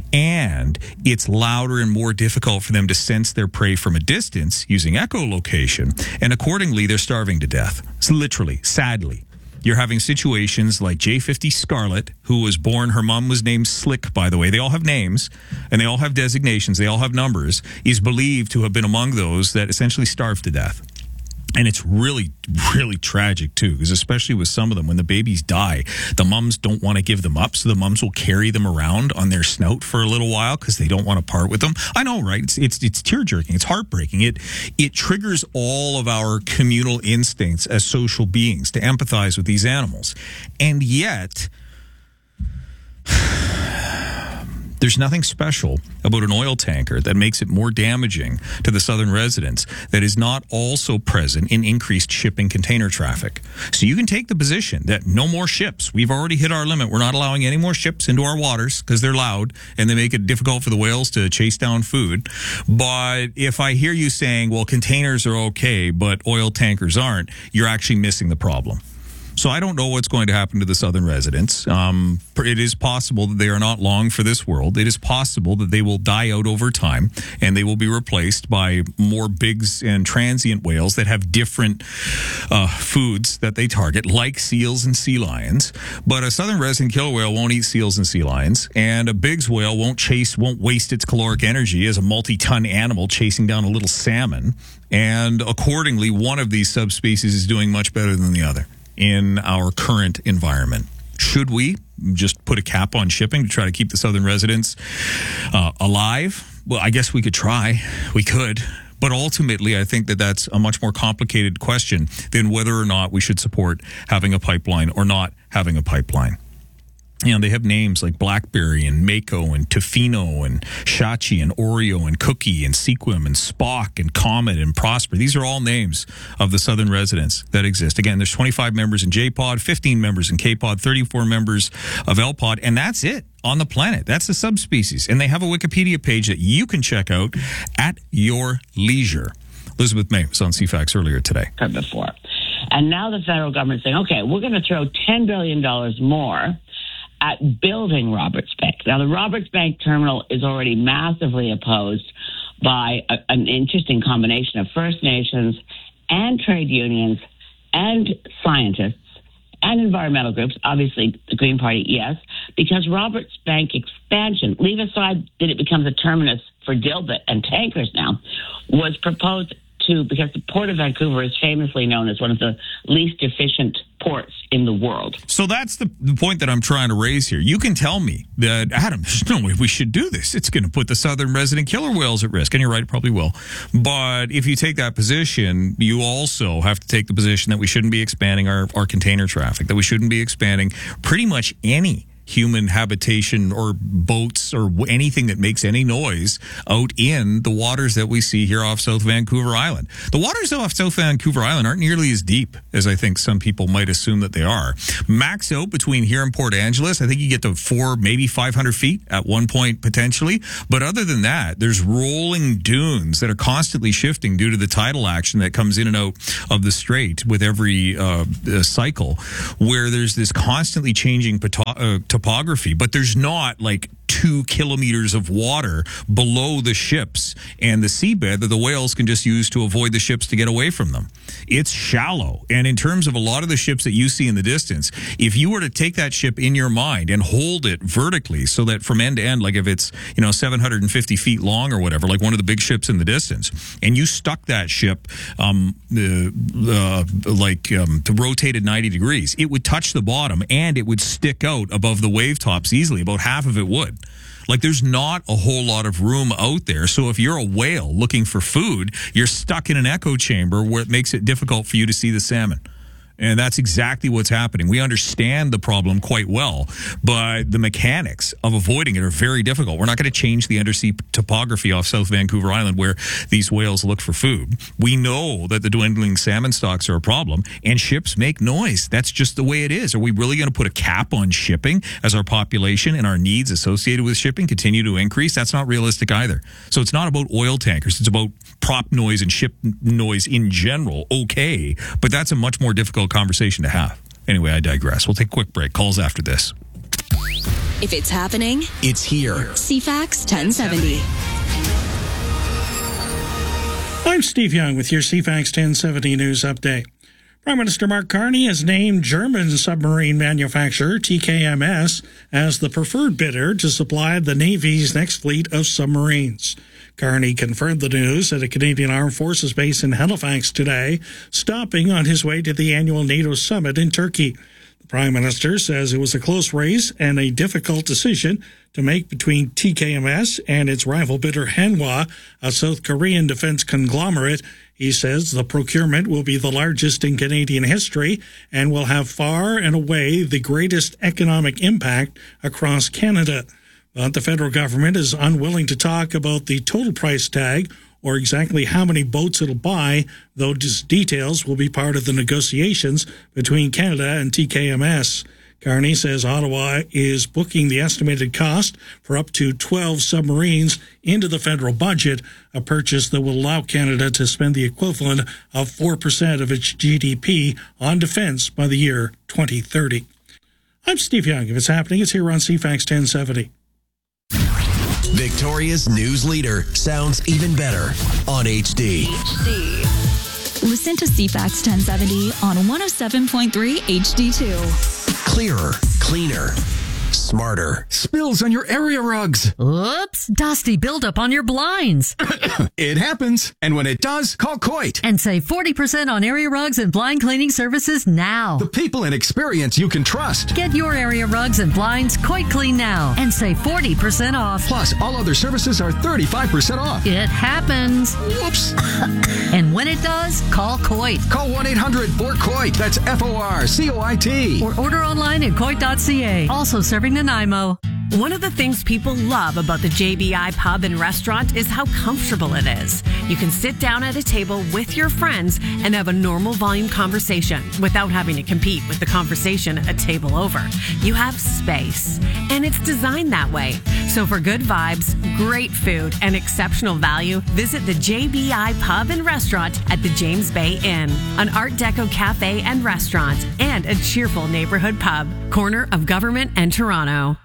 And it's louder and more difficult for them to sense their prey from a distance using echolocation. And accordingly, they're starving to death. So literally, sadly. You're having situations like J fifty Scarlet, who was born, her mom was named Slick, by the way. They all have names, and they all have designations, they all have numbers, is believed to have been among those that essentially starved to death. And it's really, really tragic, too, because especially with some of them, when the babies die, the mums don't want to give them up, so the mums will carry them around on their snout for a little while because they don't want to part with them. I know, right? It's it's it's tear-jerking. It's heartbreaking. It it triggers all of our communal instincts as social beings to empathize with these animals. And yet, there's nothing special about an oil tanker that makes it more damaging to the southern residents that is not also present in increased shipping container traffic. So you can take the position that no more ships. We've already hit our limit. We're not allowing any more ships into our waters because they're loud and they make it difficult for the whales to chase down food. But if I hear you saying, well, containers are okay, but oil tankers aren't, you're actually missing the problem. So I don't know what's going to happen to the southern residents. Um, it is possible that they are not long for this world. It is possible that they will die out over time and they will be replaced by more Biggs and transient whales that have different uh, foods that they target, like seals and sea lions. But a southern resident killer whale won't eat seals and sea lions, and a Biggs whale won't chase, won't waste its caloric energy as a multi-ton animal chasing down a little salmon. And accordingly, one of these subspecies is doing much better than the other in our current environment. Should we just put a cap on shipping to try to keep the southern residents uh, alive? Well, I guess we could try. We could. But ultimately, I think that that's a much more complicated question than whether or not we should support having a pipeline or not having a pipeline. You know, they have names like BlackBerry and Mako and Tofino and Shachi and Oreo and Cookie and Sequim and Spock and Comet and Prosper. These are all names of the southern residents that exist. Again, there's twenty-five members in J POD, fifteen members in K POD, thirty-four members of L POD, and that's it on the planet. That's the subspecies. And they have a Wikipedia page that you can check out at your leisure. Elizabeth May was on C FAX earlier today. Before. And now the federal government's saying, okay, we're going to throw ten billion dollars more at building Roberts Bank. Now, the Roberts Bank terminal is already massively opposed by a, an interesting combination of First Nations and trade unions and scientists and environmental groups, obviously the Green Party, yes, because Roberts Bank expansion, leave aside that it becomes a terminus for Dilbit and tankers now, was proposed to, because the Port of Vancouver is famously known as one of the least efficient ports in the world. So that's the, the point that I'm trying to raise here. You can tell me that, Adam, there's no way we should do this. It's going to put the southern resident killer whales at risk. And you're right, it probably will. But if you take that position, you also have to take the position that we shouldn't be expanding our, our container traffic, that we shouldn't be expanding pretty much any human habitation or boats or anything that makes any noise out in the waters that we see here off South Vancouver Island. The waters off South Vancouver Island aren't nearly as deep as I think some people might assume that they are. Max out between here and Port Angeles, I think you get to four, maybe five hundred feet at one point potentially. But other than that, there's rolling dunes that are constantly shifting due to the tidal action that comes in and out of the strait with every uh, cycle, where there's this constantly changing pato- uh, topography, but there's not like two kilometers of water below the ships and the seabed that the whales can just use to avoid the ships to get away from them. It's shallow. And in terms of a lot of the ships that you see in the distance, if you were to take that ship in your mind and hold it vertically so that from end to end, like if it's, you know, seven hundred fifty feet long or whatever, like one of the big ships in the distance, and you stuck that ship um, uh, uh, like um, to rotated ninety degrees, it would touch the bottom and it would stick out above the wave tops easily. About half of it would. Like, there's not a whole lot of room out there. So if you're a whale looking for food, you're stuck in an echo chamber where it makes it difficult for you to see the salmon. And that's exactly what's happening. We understand the problem quite well, but the mechanics of avoiding it are very difficult. We're not going to change the undersea topography off South Vancouver Island where these whales look for food. We know that the dwindling salmon stocks are a problem, and ships make noise. That's just the way it is. Are we really going to put a cap on shipping as our population and our needs associated with shipping continue to increase? That's not realistic either. So it's not about oil tankers. It's about prop noise and ship noise in general. Okay, but that's a much more difficult conversation to have. Anyway, I digress. We'll take a quick break. Calls after this. If it's happening, it's here. C FAX ten seventy. I'm Steve Young with your C FAX ten seventy news update. Prime Minister Mark Carney has named German submarine manufacturer T K M S as the preferred bidder to supply the Navy's next fleet of submarines. Carney confirmed the news at a Canadian Armed Forces base in Halifax today, stopping on his way to the annual NATO summit in Turkey. The Prime Minister says it was a close race and a difficult decision to make between T K M S and its rival bidder Hanwha, a South Korean defense conglomerate. He says the procurement will be the largest in Canadian history and will have far and away the greatest economic impact across Canada. But the federal government is unwilling to talk about the total price tag or exactly how many boats it'll buy, though details will be part of the negotiations between Canada and T K M S. Carney says Ottawa is booking the estimated cost for up to twelve submarines into the federal budget, a purchase that will allow Canada to spend the equivalent of four percent of its G D P on defense by the year twenty thirty. I'm Steve Young. If it's happening, it's here on C FAX ten seventy. Victoria's news leader sounds even better on H D. H D. Listen to C FAX ten seventy on one oh seven point three H D two. Clearer, cleaner, smarter. Spills on your area rugs. Oops, dusty buildup on your blinds. It happens. And when it does, call Coit. And save forty percent on area rugs and blind cleaning services now. The people and experience you can trust. Get your area rugs and blinds Coit Clean now and save forty percent off. Plus, all other services are thirty-five percent off. It happens. Whoops. And when it does, call Coit. Call one eight hundred four COIT. That's F O R C O I T. Or order online at coit dot c a. Also serving Nanaimo. One of the things people love about the J B I Pub and Restaurant is how comfortable it is. You can sit down at a table with your friends and have a normal volume conversation without having to compete with the conversation a table over. You have space, and it's designed that way. So for good vibes, great food, and exceptional value, visit the J B I Pub and Restaurant at the James Bay Inn, an Art Deco cafe and restaurant, and a cheerful neighborhood pub, corner of Government and Toronto.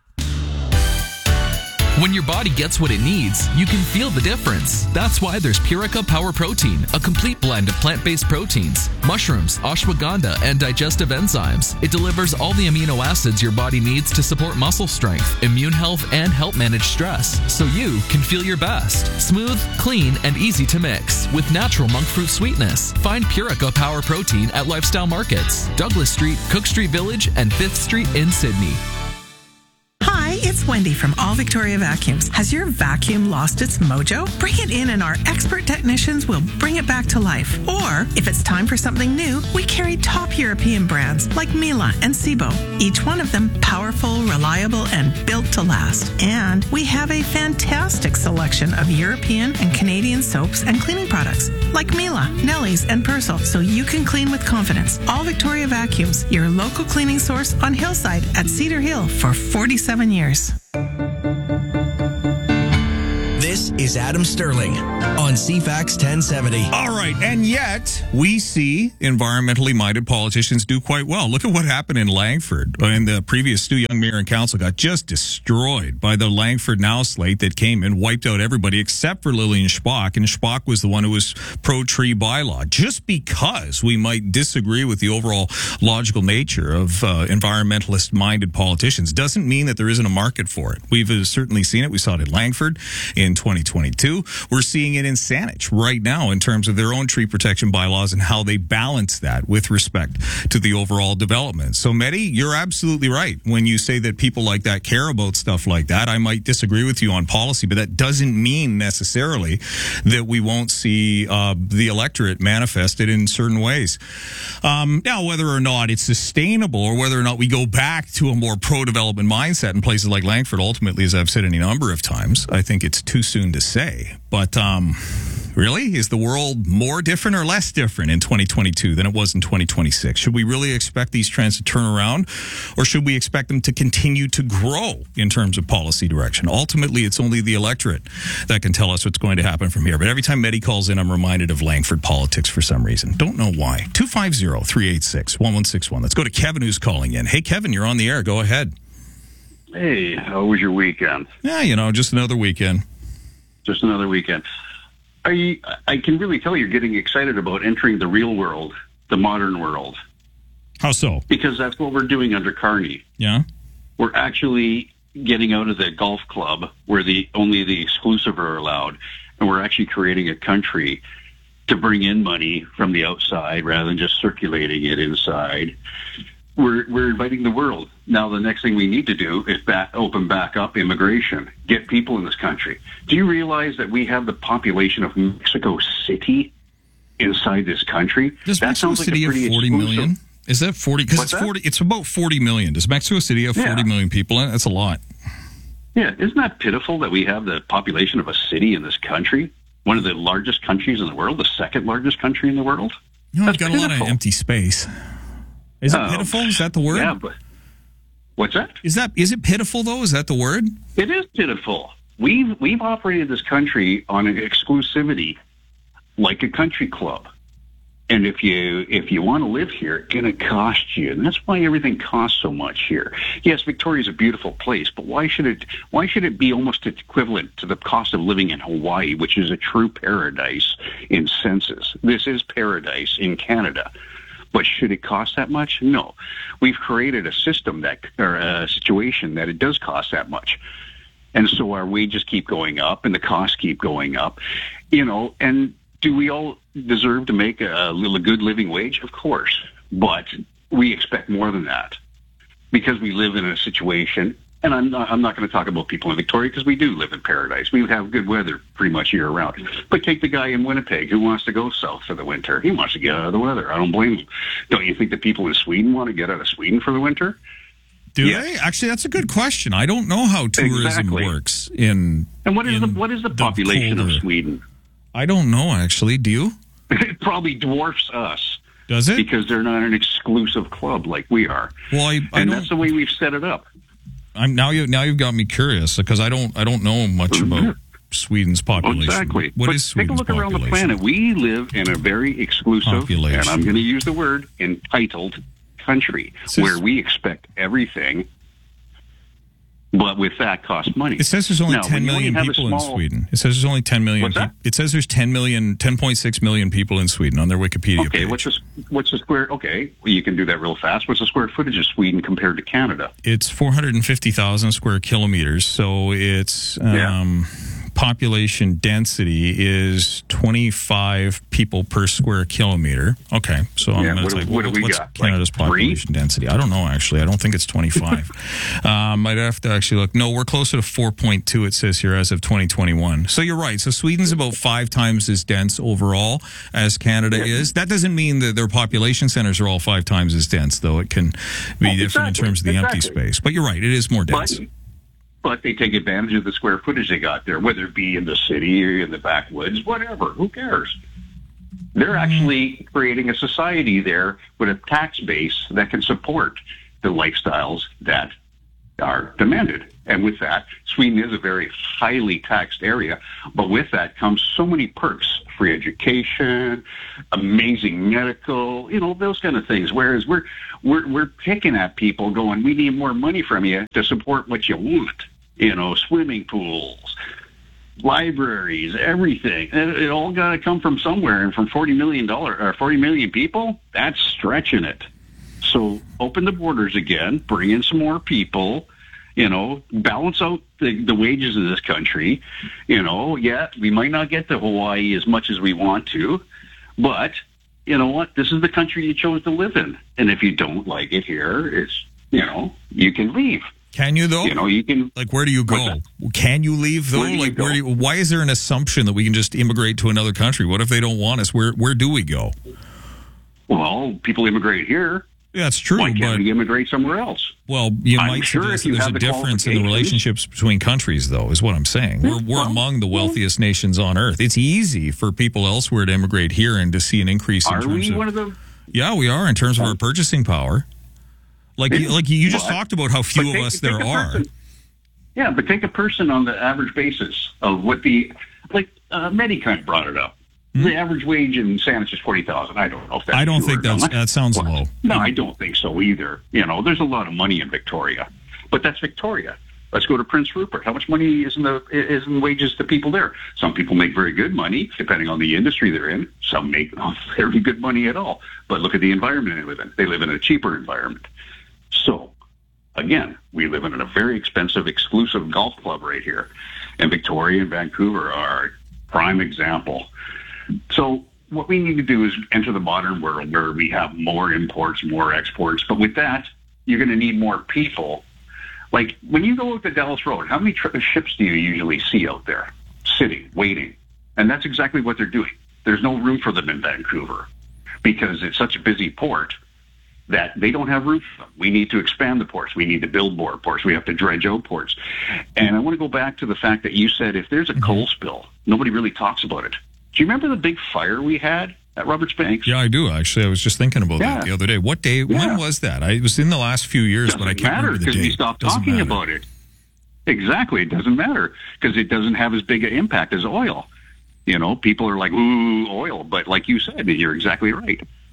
When your body gets what it needs, you can feel the difference. That's why there's Purica Power Protein, a complete blend of plant-based proteins, mushrooms, ashwagandha, and digestive enzymes. It delivers all the amino acids your body needs to support muscle strength, immune health, and help manage stress, so you can feel your best. Smooth, clean, and easy to mix with natural monk fruit sweetness. Find Purica Power Protein at Lifestyle Markets, Douglas Street, Cook Street Village, and fifth Street in Sydney. Hi, it's Wendy from All Victoria Vacuums. Has your vacuum lost its mojo? Bring it in and our expert technicians will bring it back to life. Or, if it's time for something new, we carry top European brands like Miele and Sebo. Each one of them powerful, reliable, and built to last. And we have a fantastic selection of European and Canadian soaps and cleaning products like Miele, Nelly's, and Persil, so you can clean with confidence. All Victoria Vacuums, your local cleaning source on Hillside at Cedar Hill for forty-seven years. This is Adam Sterling on C FAX ten seventy. All right, and yet we see environmentally minded politicians do quite well. Look at what happened in Langford. And the previous Stu Young mayor and council got just destroyed by the Langford Now slate that came and wiped out everybody except for Lillian Spock. And Spock was the one who was pro-tree bylaw. Just because we might disagree with the overall logical nature of uh, environmentalist minded politicians doesn't mean that there isn't a market for it. We've uh, certainly seen it. We saw it in Langford in twenty twenty-two. We're seeing it in Saanich right now in terms of their own tree protection bylaws and how they balance that with respect to the overall development. So, Mehdi, you're absolutely right when you say that people like that care about stuff like that. I might disagree with you on policy, but that doesn't mean necessarily that we won't see uh, the electorate manifested in certain ways. Um, now, whether or not it's sustainable or whether or not we go back to a more pro-development mindset in places like Langford, ultimately, as I've said any number of times, I think it's too soon to say. But um, really, is the world more different or less different in twenty twenty-two than it was in twenty twenty-six? Should we really expect these trends to turn around, or should we expect them to continue to grow in terms of policy direction? Ultimately, it's only the electorate that can tell us what's going to happen from here. But every time Mehdi calls in, I'm reminded of Langford politics for some reason. Don't know why. two five zero, three eight six, one one six one. Let's go to Kevin, who's calling in. Hey, Kevin, you're on the air. Go ahead. Hey, how was your weekend? Yeah, you know, just another weekend. Just another weekend. I I can really tell you're getting excited about entering the real world, the modern world. How so? Because that's what we're doing under Carney. Yeah. We're actually getting out of the golf club where the only the exclusive are allowed, and we're actually creating a country to bring in money from the outside rather than just circulating it inside. We're we're inviting the world. Now, the next thing we need to do is back, open back up immigration, get people in this country. Do you realize that we have the population of Mexico City inside this country? Does that Mexico sounds City like a have pretty forty exclusive. million? Is that forty? Because it's What's forty. It's about forty million. Does Mexico City have forty Yeah. million people in it? That's a lot. Yeah, isn't that pitiful that we have the population of a city in this country? One of the largest countries in the world, the second largest country in the world? You know, we've That's got a lot of pitiful. empty space. Is it Oh, pitiful? Is that the word? Yeah, but what's that? Is that is it pitiful though? Is that the word? It is pitiful. We've we've operated this country on an exclusivity like a country club. And if you if you want to live here, it's going to cost you, and that's why everything costs so much here. Yes, Victoria's a beautiful place, but why should it why should it be almost equivalent to the cost of living in Hawaii, which is a true paradise in census? This is paradise in Canada. But should it cost that much? No. We've created a system that, or a situation that it does cost that much. And so our wages keep going up and the costs keep going up, you know, and do we all deserve to make a, a good living wage? Of course. But we expect more than that because we live in a situation, and I'm not, I'm not going to talk about people in Victoria because we do live in paradise. We have good weather pretty much year round. But take the guy in Winnipeg who wants to go south for the winter. He wants to get out of the weather. I don't blame him. Don't you think the people in Sweden want to get out of Sweden for the winter? Do yes. they? Actually, that's a good question. I don't know how tourism exactly. works in. And what is the what is the, the population colder. of Sweden? I don't know. Actually, do you? It probably dwarfs us. Does it? Because they're not an exclusive club like we are. Well, I, I and don't, that's the way we've set it up. I'm now you now you've got me curious because I don't I don't know much about Sweden's population. Exactly. What but is take a Sweden's look around the population? planet. We live in a very exclusive, population. and I'm going to use the word entitled country, says, where we expect everything. But with that costs money. It says there's only now, ten million only people small, in Sweden. It says there's only ten million. What's that? Pe- it says there's ten million, ten point six million people in Sweden on their Wikipedia okay, page. what's the, what's the square? Okay, well, you can do that real fast. What's the square footage of Sweden compared to Canada? It's four hundred fifty thousand square kilometers. So it's um, yeah. population density is twenty-five people per square kilometer. Okay, so I'm yeah, going to say, what, what do we what's got? Canada's like population density? I don't know, actually. I don't think it's twenty-five. um, I'd have to actually look. No, we're closer to four point two, it says here, as of twenty twenty-one. So you're right. So Sweden's about five times as dense overall as Canada yeah. is. That doesn't mean that their population centers are all five times as dense, though. It can be oh, different exactly, in terms of the exactly. empty space. But you're right. It is more dense. But, but they take advantage of the square footage they got there, whether it be in the city or in the backwoods, whatever. Who cares? They're actually creating a society there with a tax base that can support the lifestyles that are demanded. And with that, Sweden is a very highly taxed area, but with that comes so many perks: free education, amazing medical, you know, those kind of things. Whereas we're we're we're picking at people, going, "We need more money from you to support what you want." You know, swimming pools, libraries, everything. It, it all got to come from somewhere, and from forty million dollars or forty million people, that's stretching it. So open the borders again, bring in some more people. You know, balance out the, the wages in this country. You know, yeah, we might not get to Hawaii as much as we want to, but you know what? This is the country you chose to live in. And if you don't like it here, it's, you know, you can leave. Can you, though? You know, you can. Like, where do you go? Can you leave, though? Where do you like, go? where do you, why is there an assumption that we can just immigrate to another country? What if they don't want us? Where Where do we go? Well, people immigrate here. Yeah, that's true. Why can't but, we immigrate somewhere else? Well, you I'm might sure suggest if you that there's have a the difference in the relationships between countries, though, is what I'm saying. We're, we're well, among the wealthiest well, nations on earth. It's easy for people elsewhere to immigrate here and to see an increase in are terms we of... one of the... Yeah, we are in terms of our purchasing power. Like, It, you, like you just well, talked about how few take, of us there are. Person, yeah, but take a person on the average basis of what the... Like, uh, Medicant brought it up. The average wage in Saanich is forty thousand. I don't know if that's I don't true think or that's, not. that sounds Well, low. No, I don't think so either. You know, there's a lot of money in Victoria, but that's Victoria. Let's go to Prince Rupert. How much money is in the is in wages to people there? Some people make very good money, depending on the industry they're in. Some make not very good money at all. But look at the environment they live in. They live in a cheaper environment. So, again, we live in a very expensive, exclusive golf club right here, and Victoria and Vancouver are a prime example. So what we need to do is enter the modern world where we have more imports, more exports. But with that, you're going to need more people. Like when you go out to Dallas Road, how many tri- ships do you usually see out there sitting, waiting? And that's exactly what they're doing. There's no room for them in Vancouver because it's such a busy port that they don't have room for them. We need to expand the ports. We need to build more ports. We have to dredge out ports. And I want to go back to the fact that you said if there's a coal spill, nobody really talks about it. Do you remember the big fire we had at Roberts Banks? Yeah, I do, actually. I was just thinking about yeah. that the other day. What day? Yeah. When was that? I, it was in the last few years, doesn't but I can't matter remember the date. Because we stopped doesn't talking matter. about it. Exactly. It doesn't matter because it doesn't have as big an impact as oil. You know, people are like, ooh, oil. But like you said, you're exactly right.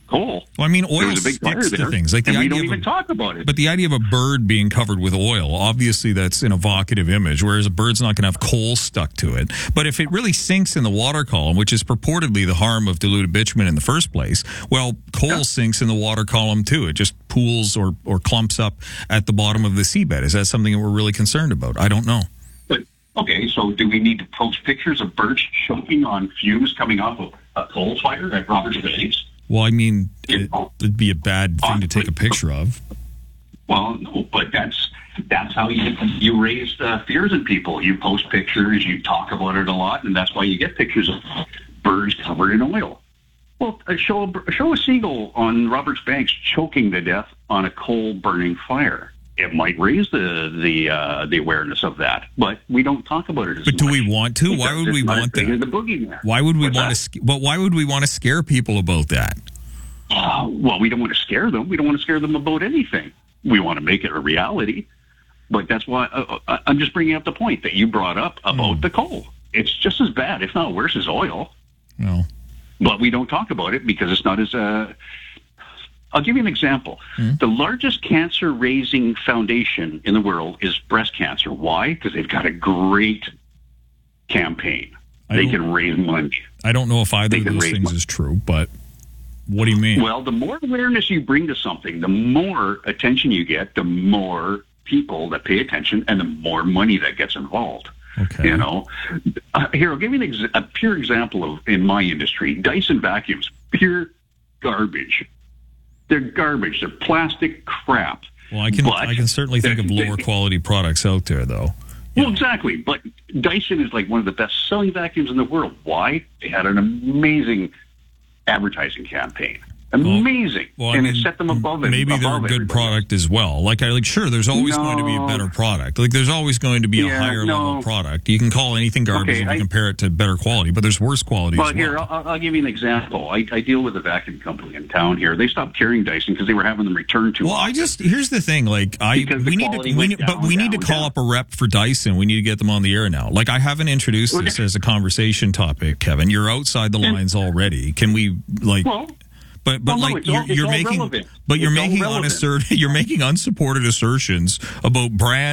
coal. Well, I mean, There oil was a big fire sticks to there, things. Like the and we idea don't of a- even talk about it. But the idea of a bird being covered with oil, obviously that's an evocative image, whereas a bird's not going to have coal stuck to it. But if it really sinks in the water column, which is purportedly the harm of diluted bitumen in the first place, well, coal yeah. sinks in the water column too. It just pools or, or clumps up at the bottom of the seabed. Is that something that we're really concerned about? I don't know. But, okay, so do we need to post pictures of birds choking on fumes coming off of a coal fire at Roberts Banks? Well, I mean, it, it'd be a bad thing to take a picture of. Well, no, but that's that's how you you raise uh, fears in people. You post pictures, you talk about it a lot, and that's why you get pictures of birds covered in oil. Well, uh, show a, show a seagull on Roberts Banks choking to death on a coal burning fire. It might raise the the uh, the awareness of that, but we don't talk about it as But do much we want to? because Why would it's we not want as big that? as the boogeyman. Why would we What's want that? to? sc- But why would we want to scare people about that? Uh, well, we don't want to scare them. We don't want to scare them about anything. We want to make it a reality. But that's why uh, uh, I'm just bringing up the point that you brought up about mm. the coal. It's just as bad, if not worse, as oil. No. But we don't talk about it because it's not as... Uh, I'll give you an example. Mm. The largest cancer-raising foundation in the world is breast cancer. Why? Because they've got a great campaign. I They don't- can raise money. I don't know if either They of can those raise things money. is true, but what do you mean? Well, the more awareness you bring to something, the more attention you get, the more people that pay attention, and the more money that gets involved. Okay. You know, uh, here I'll give you an ex- a pure example of in my industry. Dyson vacuums, pure garbage. They're garbage. They're plastic crap. Well, I can But I can certainly think of they- lower quality products out there, though. Well, exactly. But Dyson is like one of the best-selling vacuums in the world. Why? They had an amazing advertising campaign. Amazing. Well, I and mean, it set them above it. Maybe they're a above good everybody product as well. Like I like, sure, there's always going to be a No. better product. Like there's always going to be a Yeah, higher no. level product. You can call anything garbage Okay, if you I- compare it to better quality, but there's worse quality Well, as well. here, I'll, I'll give you an example. I, I deal with a vacuum company in town here. They stopped carrying Dyson because they were having them returned too Well, I just here's the thing. Like I, Because the we need to, quality we went need, but down, we need to down, call down. up a rep for Dyson. We need to get them on the air now. Like I haven't introduced this as a conversation topic, Kevin. You're outside the lines already. Can we like? Well, But but well, no, like it's all- you're, it's you're all making relevant. but you're It's all making relevant. unassert, you're making unsupported assertions about brand